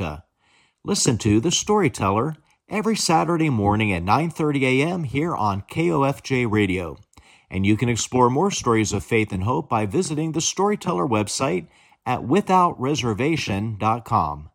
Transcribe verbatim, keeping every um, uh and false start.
America. Listen to The Storyteller every Saturday morning at nine thirty a.m. here on K O F J Radio. And you can explore more stories of faith and hope by visiting the Storyteller website at without reservation dot com.